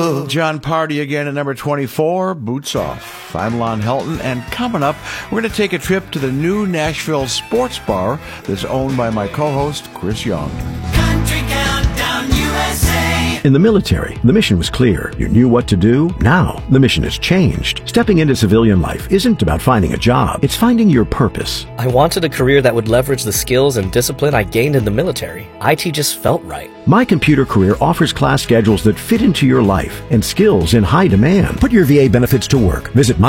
love. John Party again at number 24, Boots Off. I'm Lon Helton, and coming up, we're going to take a trip to the new Nashville Sports Bar that's owned by my co-host, Chris Young. Country Countdown USA. In the military, the mission was clear. You knew what to do. Now, the mission has changed. Stepping into civilian life isn't about finding a job. It's finding your purpose. I wanted a career that would leverage the skills and discipline I gained in the military. IT just felt right. My Computer Career offers class schedules that fit into your life and skills in high demand. Put your VA benefits to work. Visit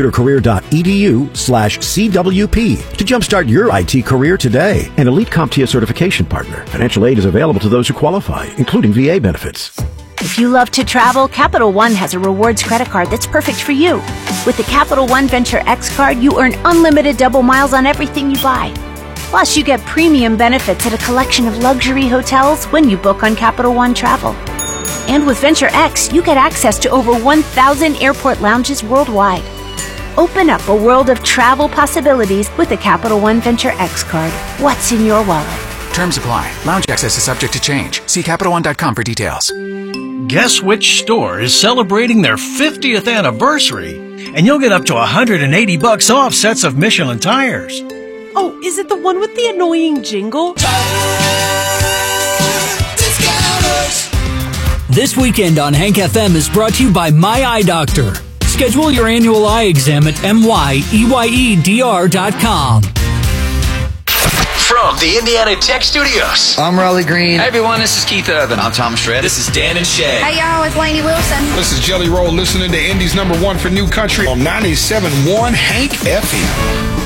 mycomputercareer.edu/CWP to jumpstart your IT career today. An elite CompTIA certification partner. Financial aid is available to those who qualify, including VA benefits. If you love to travel, Capital One has a rewards credit card that's perfect for you. With the Capital One Venture X card, you earn unlimited double miles on everything you buy. Plus, you get premium benefits at a collection of luxury hotels when you book on Capital One Travel. And with Venture X, you get access to over 1,000 airport lounges worldwide. Open up a world of travel possibilities with the Capital One Venture X card. What's in your wallet? Terms apply. Lounge access is subject to change. See CapitalOne.com for details. Guess which store is celebrating their 50th anniversary? And you'll get up to $180 off sets of Michelin tires. Oh, is it the one with the annoying jingle? This weekend on Hank FM is brought to you by My Eye Doctor. Schedule your annual eye exam at myeyedr.com. From the Indiana Tech Studios, I'm Raleigh Green. Hey everyone, this is Keith Urban. I'm Tom Shred. This is Dan and Shay. Hey y'all, it's Lainey Wilson. This is Jelly Roll listening to Indy's #1 for New Country on 97.1 Hank FM.